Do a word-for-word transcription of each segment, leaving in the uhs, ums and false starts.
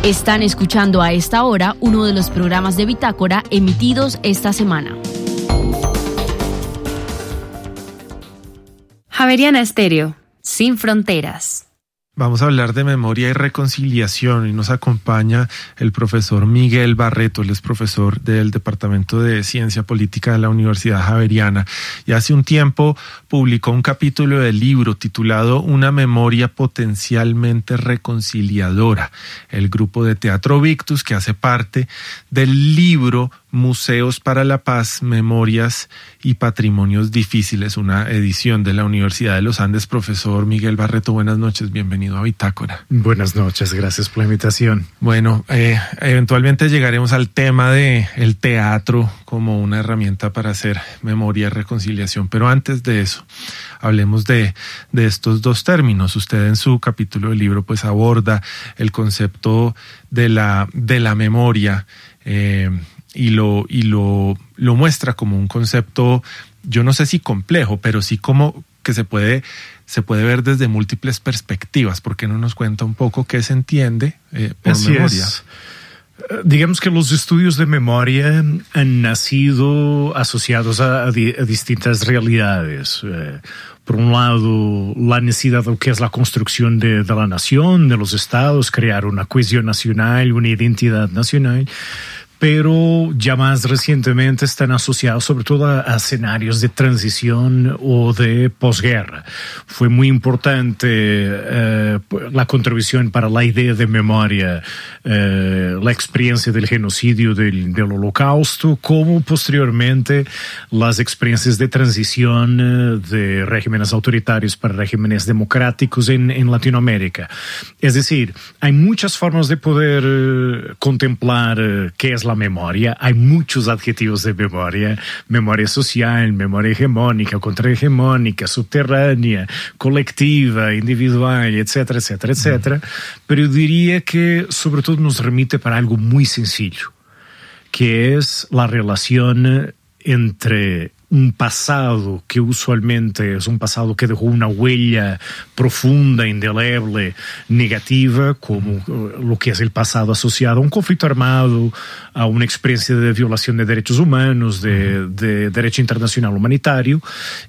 Están escuchando a esta hora uno de los programas de Bitácora emitidos esta semana. Javeriana Estéreo, sin fronteras. Vamos a hablar de memoria y reconciliación y nos acompaña el profesor Miguel Barreto. Él es profesor del Departamento de Ciencia Política de la Universidad Javeriana y hace un tiempo publicó un capítulo del libro titulado Una memoria potencialmente reconciliadora. El grupo de Teatro Victus, que hace parte del libro Museos para la Paz, Memorias y Patrimonios Difíciles, una edición de la Universidad de los Andes. Profesor Miguel Barreto, buenas noches, bienvenido a Bitácora. Buenas noches, gracias por la invitación. Bueno, eh, eventualmente llegaremos al tema de el teatro como una herramienta para hacer memoria y reconciliación, pero antes de eso, hablemos de, de estos dos términos. Usted en su capítulo del libro pues aborda el concepto de la, de la memoria, eh, y lo y lo lo muestra como un concepto, yo no sé si complejo, pero sí como que se puede se puede ver desde múltiples perspectivas. ¿Por qué no nos cuenta un poco qué se entiende eh, por Así memoria? Es. Digamos que los estudios de memoria han nacido asociados a, a, di, a distintas realidades. Eh, por un lado, la necesidad de lo que es la construcción de, de la nación, de los estados, crear una cohesión nacional, una identidad nacional. Pero ya más recientemente están asociados sobre todo a, a escenarios de transición o de posguerra. Fue muy importante eh, la contribución para la idea de memoria, eh, la experiencia del genocidio del, del Holocausto, como posteriormente las experiencias de transición eh, de regímenes autoritarios para regímenes democráticos en, en Latinoamérica. Es decir, hay muchas formas de poder eh, contemplar eh, qué es la memoria. Hay muchos adjetivos de memoria: memoria social, memoria hegemónica, contrahegemónica, subterránea, colectiva, individual, etcétera, etcétera, etcétera. Uh-huh. Pero yo diría que sobre todo nos remite para algo muy sencillo, que es la relación entre un pasado que usualmente es un pasado que dejó una huella profunda, indeleble, negativa, como lo que es el pasado asociado a un conflicto armado, a una experiencia de violación de derechos humanos, de, de derecho internacional humanitario,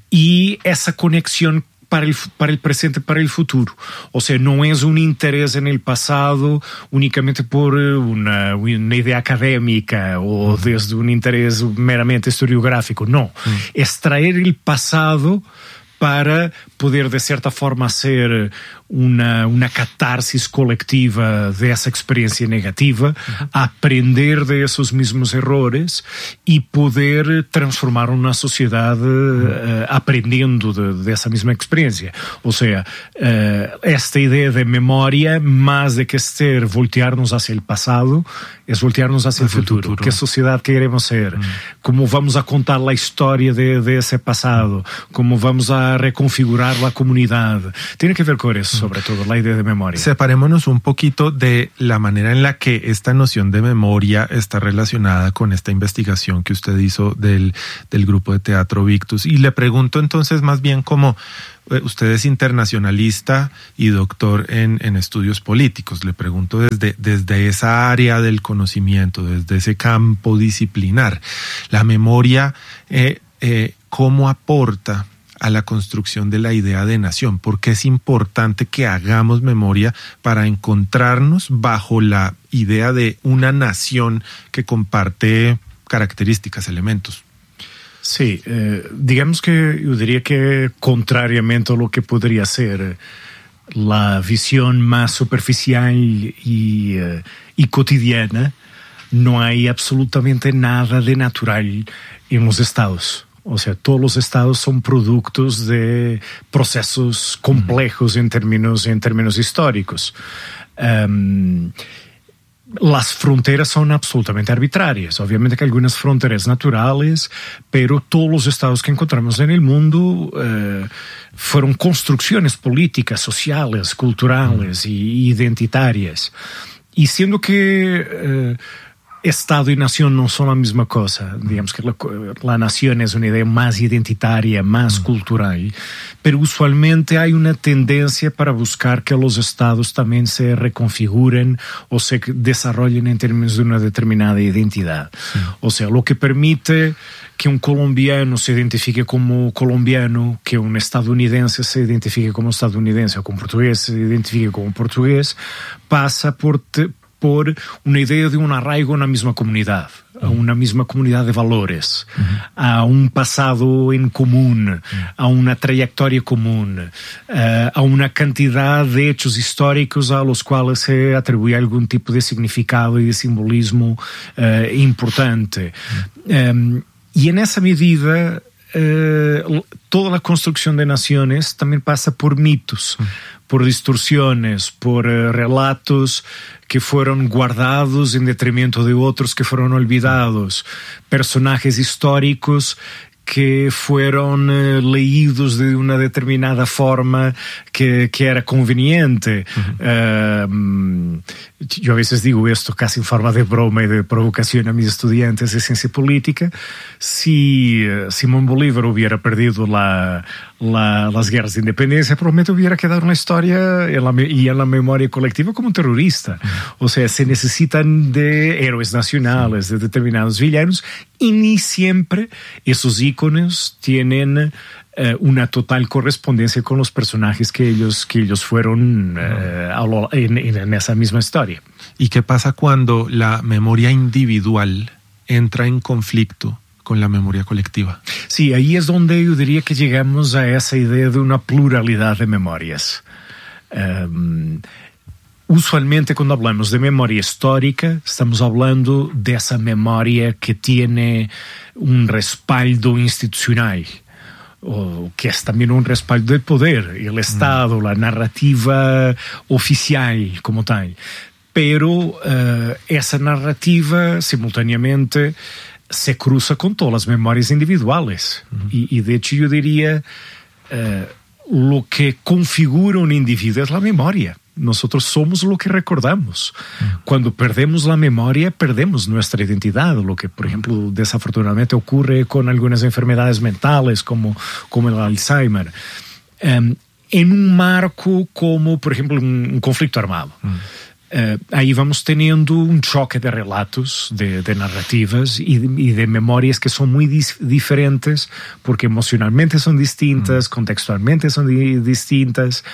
y esa conexión para el, para el presente, para el futuro. O sea, no es un interés en el pasado únicamente por una, una idea académica o desde un interés meramente historiográfico. No, uh-huh. Es traer el pasado para poder de cierta forma hacer una, una catarsis colectiva de esa experiencia negativa, uh-huh. aprender de esos mismos errores y poder transformar una sociedad uh-huh. uh, aprendiendo de, de esa misma experiencia. O sea, uh, esta idea de memoria, más de que ser voltearnos hacia el pasado, es voltearnos hacia el futuro. futuro. ¿Qué sociedad queremos ser? Uh-huh. ¿Cómo vamos a contar la historia de, de ese pasado? ¿Cómo vamos a reconfigurar la comunidad? Tiene que ver con eso, sobre todo, la idea de memoria. Separémonos un poquito de la manera en la que esta noción de memoria está relacionada con esta investigación que usted hizo del, del grupo de Teatro Victus. Y le pregunto entonces más bien como usted es internacionalista y doctor en, en estudios políticos. Le pregunto desde, desde esa área del conocimiento, desde ese campo disciplinar, la memoria, eh, eh, ¿cómo aporta a la construcción de la idea de nación? Porque es importante que hagamos memoria para encontrarnos bajo la idea de una nación que comparte características, elementos. Sí, eh, digamos que yo diría que contrariamente a lo que podría ser la visión más superficial y, uh, y cotidiana, no hay absolutamente nada de natural en los estados. O sea, todos los estados son productos de procesos complejos en términos, en términos históricos. Um, Las fronteras son absolutamente arbitrarias. Obviamente que hay algunas fronteras naturales, pero todos los estados que encontramos en el mundo eh, fueron construcciones políticas, sociales, culturales y identitarias. Y siendo que eh, Estado y nación no son la misma cosa. Digamos que la, la nación es una idea más identitaria, más mm. cultural, pero usualmente hay una tendencia para buscar que los estados también se reconfiguren o se desarrollen en términos de una determinada identidad. Sí. O sea, lo que permite que un colombiano se identifique como colombiano, que un estadounidense se identifique como estadounidense, o que un portugués se identifique como portugués, pasa por... Te, por una idea de un arraigo en la misma comunidad, a una misma comunidad de valores, uh-huh. a un pasado en común, uh-huh. a una trayectoria común, uh, a una cantidad de hechos históricos a los cuales se atribuye algún tipo de significado y de simbolismo uh, importante. Uh-huh. Um, y en esa medida, uh, toda la construcción de naciones también pasa por mitos, uh-huh. por distorsiones, por uh, relatos que fueron guardados en detrimento de otros que fueron olvidados, personajes históricos que fueron eh, leídos de una determinada forma que, que era conveniente. Uh-huh. Um, yo a veces digo esto casi en forma de broma y de provocación a mis estudiantes de ciencia política. Si uh, Simón Bolívar hubiera perdido la, la, las guerras de independencia, probablemente hubiera quedado una historia en la, y en la memoria colectiva como un terrorista. Uh-huh. O sea, se necesitan de héroes nacionales, de determinados villanos, y ni siempre esos íconos tienen eh, una total correspondencia con los personajes que ellos, que ellos fueron eh, en, en esa misma historia. ¿Y qué pasa cuando la memoria individual entra en conflicto con la memoria colectiva? Sí, ahí es donde yo diría que llegamos a esa idea de una pluralidad de memorias. Um, Usualmente cuando hablamos de memoria histórica estamos hablando de esa memoria que tiene un respaldo institucional, o que es también un respaldo del poder, el Estado, mm. la narrativa oficial como tal. Pero uh, esa narrativa simultáneamente se cruza con todas las memorias individuales. Mm. Y, y de hecho yo diría, uh, lo que configura un individuo es la memoria. Nosotros somos lo que recordamos. Cuando perdemos la memoria, perdemos nuestra identidad, lo que, por ejemplo, desafortunadamente ocurre con algunas enfermedades mentales como, como el Alzheimer. Um, en un marco como, por ejemplo, un, un conflicto armado. Mm. Uh, ahí vamos teniendo un choque de relatos, de, de narrativas y de, y de memorias que son muy dis- diferentes porque emocionalmente son distintas, mm. contextualmente son di- distintas.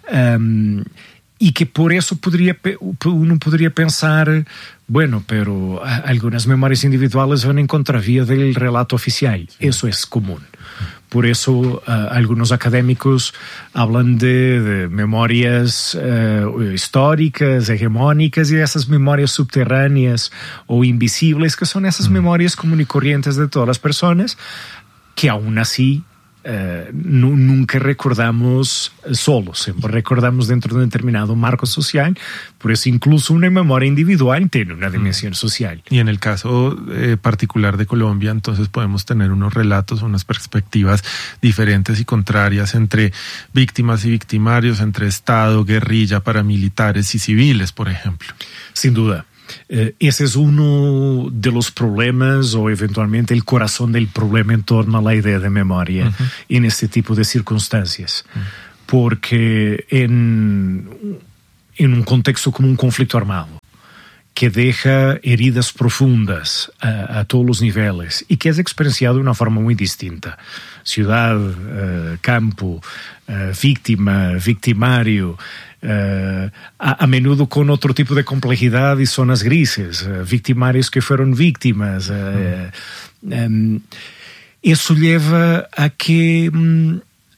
Um, Y que por eso podría, uno podría pensar, bueno, pero algunas memorias individuales van en contravía del relato oficial. Sí. Eso es común. Por eso uh, algunos académicos hablan de, de memorias uh, históricas, hegemónicas, y esas memorias subterráneas o invisibles, que son esas mm. memorias comunes y corrientes de todas las personas, que aún así Uh, nu- nunca recordamos solos, siempre recordamos dentro de un determinado marco social. Por eso incluso una memoria individual tiene una dimensión social. Y en el caso eh, particular de Colombia, entonces podemos tener unos relatos, unas perspectivas diferentes y contrarias entre víctimas y victimarios, entre Estado, guerrilla, paramilitares y civiles, por ejemplo. Sin duda. Eh, ese es uno de los problemas, o eventualmente el corazón del problema en torno a la idea de memoria uh-huh. en este tipo de circunstancias. Uh-huh. Porque en, en un contexto como un conflicto armado, que deja heridas profundas a, a todos los niveles y que es experienciado de una forma muy distinta. Ciudad, uh, campo, uh, víctima, victimario, Uh, a, a menudo con otro tipo de complejidad y zonas grises, uh, victimarios que fueron víctimas. Uh, mm. um, eso lleva a que um,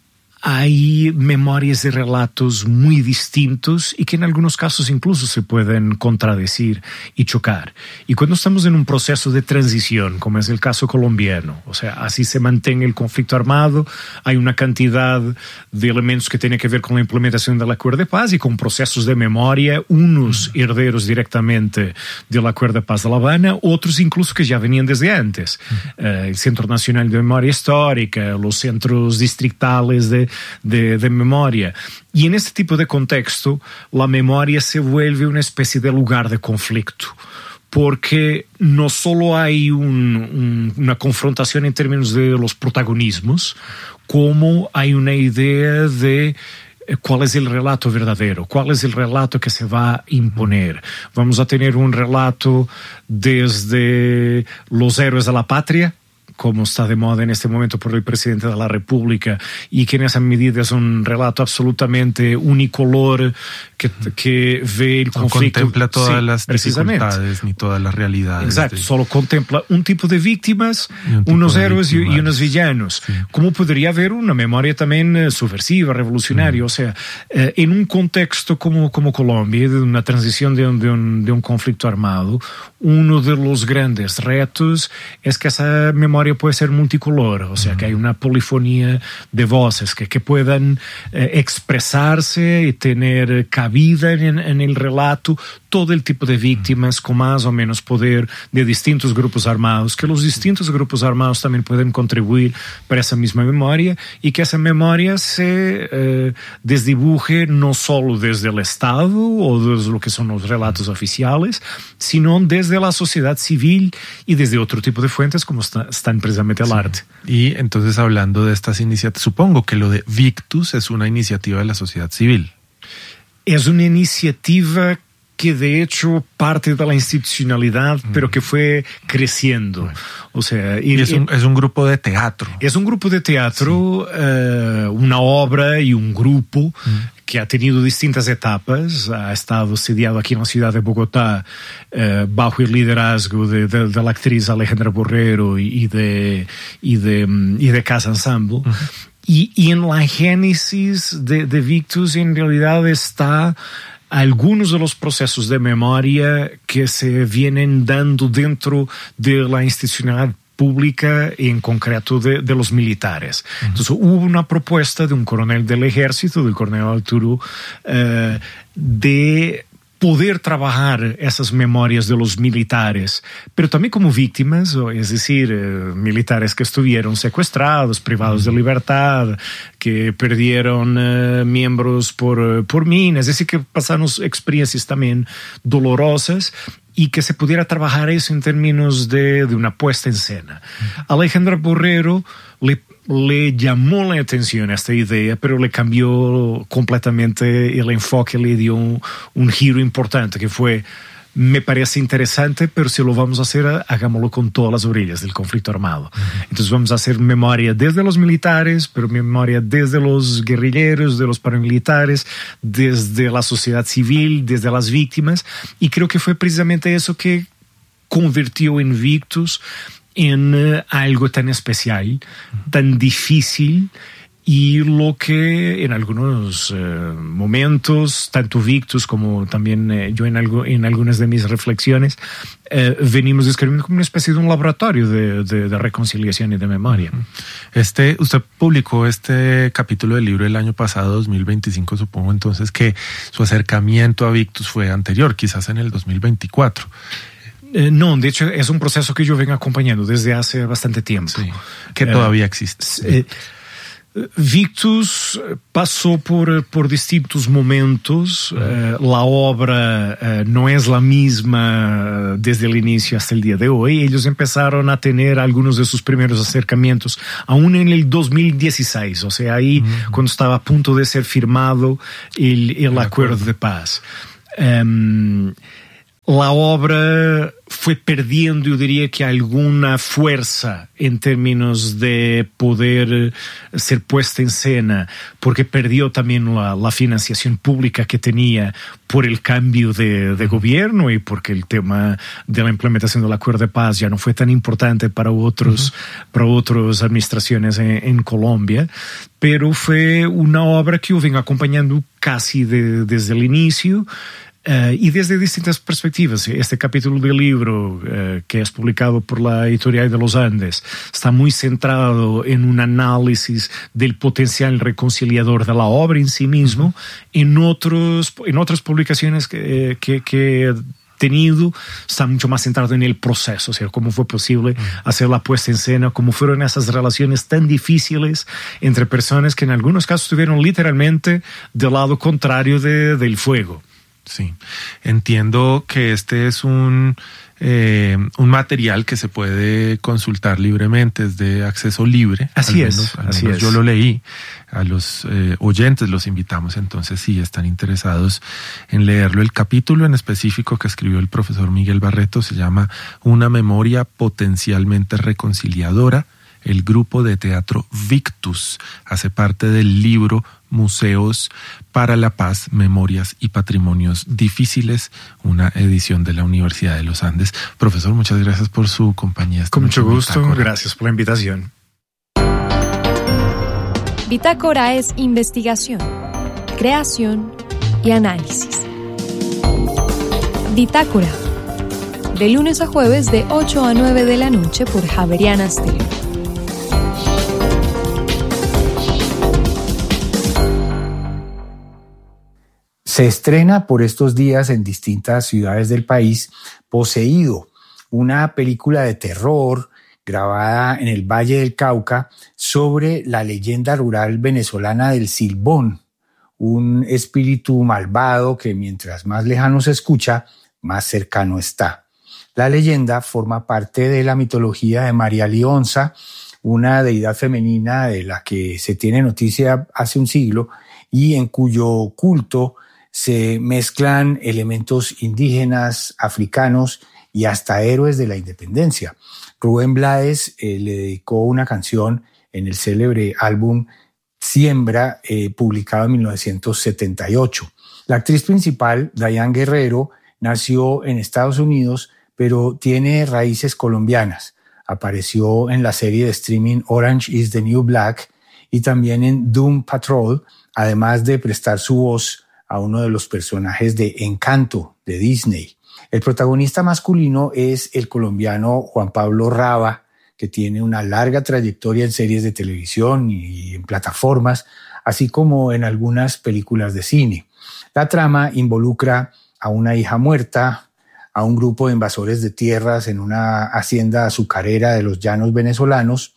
hay memorias y relatos muy distintos y que en algunos casos incluso se pueden contradecir y chocar. Y cuando estamos en un proceso de transición, como es el caso colombiano, o sea, así se mantiene el conflicto armado, hay una cantidad de elementos que tienen que ver con la implementación del acuerdo de paz y con procesos de memoria, unos mm. herederos directamente del acuerdo de paz de La Habana, otros incluso que ya venían desde antes. Mm. Uh, el Centro Nacional de Memoria Histórica, los centros distritales de De, de memoria. Y en este tipo de contexto, la memoria se vuelve una especie de lugar de conflicto, porque no solo hay un, un, una confrontación en términos de los protagonismos, como hay una idea de cuál es el relato verdadero, cuál es el relato que se va a imponer. Vamos a tener un relato desde los héroes de la patria, como está de moda en este momento por el presidente de la República, y que en esa medida es un relato absolutamente unicolor que, que ve el conflicto. No contempla todas sí, las dificultades ni todas las realidades. Exacto, de... solo contempla un tipo de víctimas, un unos héroes y, víctimas. y unos villanos. Sí. ¿Cómo podría haber una memoria también eh, subversiva, revolucionaria? Mm. O sea, eh, en un contexto como, como Colombia, de una transición de un, de, un, de un conflicto armado, uno de los grandes retos es que esa memoria puede ser multicolor, o sea, que hay una polifonía de voces que, que puedan eh, expresarse y tener cabida en, en el relato, todo el tipo de víctimas con más o menos poder de distintos grupos armados, que los distintos grupos armados también pueden contribuir para esa misma memoria y que esa memoria se eh, desdibuje no solo desde el Estado o desde lo que son los relatos oficiales, sino desde la sociedad civil y desde otro tipo de fuentes como está, están precisamente el sí. arte. Y entonces, hablando de estas iniciativas, supongo que lo de Victus es una iniciativa de la sociedad civil. Es una iniciativa que de hecho parte de la institucionalidad, mm. pero que fue creciendo. O sea, y, y es, un, es un grupo de teatro. Es un grupo de teatro, sí. uh, una obra y un grupo mm. que ha tenido distintas etapas. Ha estado sediado aquí en la ciudad de Bogotá uh, bajo el liderazgo de, de, de la actriz Alejandra Borrero y, y, de, y, de, y de Casa Ensemble. Mm. Y, y en la génesis de, de Victus en realidad está algunos de los procesos de memoria que se vienen dando dentro de la institucionalidad pública y en concreto de, de los militares. Uh-huh. Entonces hubo una propuesta de un coronel del ejército, del coronel Arturo, uh, de poder trabajar esas memorias de los militares, pero también como víctimas, es decir, eh, militares que estuvieron secuestrados, privados de libertad, que perdieron eh, miembros por, por minas, es decir, que pasaron experiencias también dolorosas y que se pudiera trabajar eso en términos de, de una puesta en escena. Uh-huh. Alejandra Borrero le le llamó la atención esta idea, pero le cambió completamente el enfoque, le dio un, un giro importante que fue, me parece interesante, pero si lo vamos a hacer, hagámoslo con todas las orillas del conflicto armado. Uh-huh. Entonces vamos a hacer memoria desde los militares, pero memoria desde los guerrilleros, de los paramilitares, desde la sociedad civil, desde las víctimas, y creo que fue precisamente eso que convirtió en Victus en uh, algo tan especial, tan difícil, y lo que en algunos uh, momentos, tanto Victus como también uh, yo en, algo, en algunas de mis reflexiones, uh, venimos describiendo como una especie de un laboratorio de, de, de reconciliación y de memoria. Este, usted publicó este capítulo del libro el año pasado, dos mil veinticinco, supongo entonces que su acercamiento a Victus fue anterior, quizás en el dos mil veinticuatro. Eh, no, de hecho es un proceso que yo vengo acompañando desde hace bastante tiempo. Sí, que eh, todavía existe. Eh, Victus pasó por, por distintos momentos. Uh-huh. Eh, la obra eh, no es la misma desde el inicio hasta el día de hoy. Ellos empezaron a tener algunos de sus primeros acercamientos aún en el dos mil dieciséis, o sea, ahí uh-huh. cuando estaba a punto de ser firmado el, el, el acuerdo. acuerdo de paz. Um, La obra fue perdiendo, yo diría que alguna fuerza en términos de poder ser puesta en escena, porque perdió también la, la financiación pública que tenía por el cambio de, de gobierno y porque el tema de la implementación del acuerdo de paz ya no fue tan importante para otros, uh-huh. para otras administraciones en, en Colombia, pero fue una obra que yo vengo acompañando casi de, desde el inicio. Uh, y desde distintas perspectivas. Este capítulo del libro, uh, que es publicado por la editorial de los Andes, está muy centrado en un análisis del potencial reconciliador de la obra en sí mismo. Uh-huh. En, otros, en otras publicaciones que, que, que he tenido, está mucho más centrado en el proceso, o sea, cómo fue posible uh-huh. hacer la puesta en escena, cómo fueron esas relaciones tan difíciles entre personas que en algunos casos estuvieron literalmente del lado contrario de, del fuego. Sí, entiendo que este es un, eh, un material que se puede consultar libremente, es de acceso libre. Así al es, menos, al así menos es. Yo lo leí. A los eh, oyentes los invitamos entonces, si están interesados en leerlo. El capítulo en específico que escribió el profesor Miguel Barreto se llama Una memoria potencialmente reconciliadora. El grupo de teatro Victus hace parte del libro Museos para la Paz, Memorias y Patrimonios Difíciles, una edición de la Universidad de los Andes. Profesor, muchas gracias por su compañía. Con mucho gusto, Bitácora. Gracias por la invitación. Bitácora es investigación, creación y análisis. Bitácora, de lunes a jueves de ocho a nueve de la noche por Javeriana Stereo. Se estrena por estos días en distintas ciudades del país Poseído, una película de terror grabada en el Valle del Cauca sobre la leyenda rural venezolana del Silbón, un espíritu malvado que mientras más lejano se escucha, más cercano está. La leyenda forma parte de la mitología de María Lionza, una deidad femenina de la que se tiene noticia hace un siglo y en cuyo culto se mezclan elementos indígenas, africanos y hasta héroes de la independencia. Rubén Blades eh, le dedicó una canción en el célebre álbum Siembra, eh, publicado en mil novecientos setenta y ocho. La actriz principal, Dayan Guerrero, nació en Estados Unidos, pero tiene raíces colombianas. Apareció en la serie de streaming Orange is the New Black y también en Doom Patrol, además de prestar su voz a uno de los personajes de Encanto de Disney. El protagonista masculino es el colombiano Juan Pablo Raba, que tiene una larga trayectoria en series de televisión y en plataformas, así como en algunas películas de cine. La trama involucra a una hija muerta, a un grupo de invasores de tierras en una hacienda azucarera de los llanos venezolanos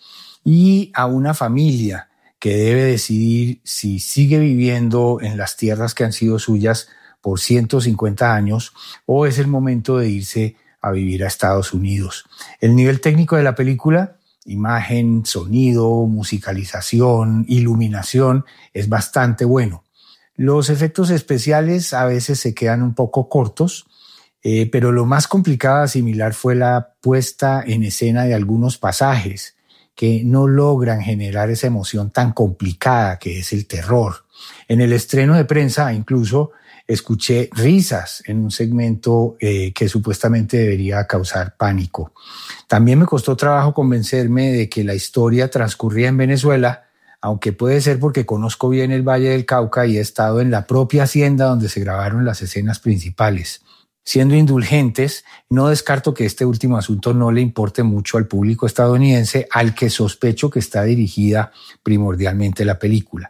y a una familia que debe decidir si sigue viviendo en las tierras que han sido suyas por ciento cincuenta años o es el momento de irse a vivir a Estados Unidos. El nivel técnico de la película, imagen, sonido, musicalización, iluminación, es bastante bueno. Los efectos especiales a veces se quedan un poco cortos, eh, pero lo más complicado de asimilar fue la puesta en escena de algunos pasajes que no logran generar esa emoción tan complicada que es el terror. En el estreno de prensa incluso escuché risas en un segmento eh, que supuestamente debería causar pánico. También me costó trabajo convencerme de que la historia transcurría en Venezuela, aunque puede ser porque conozco bien el Valle del Cauca y he estado en la propia hacienda donde se grabaron las escenas principales. Siendo indulgentes, no descarto que este último asunto no le importe mucho al público estadounidense, al que sospecho que está dirigida primordialmente la película.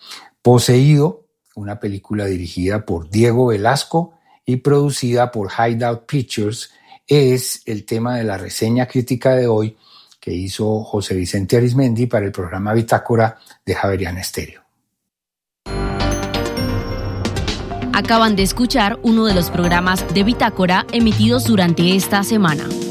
Poseído, una película dirigida por Diego Velasco y producida por Hideout Pictures, es el tema de la reseña crítica de hoy que hizo José Vicente Arismendi para el programa Bitácora de Javeriana Stereo. Acaban de escuchar uno de los programas de Bitácora emitidos durante esta semana.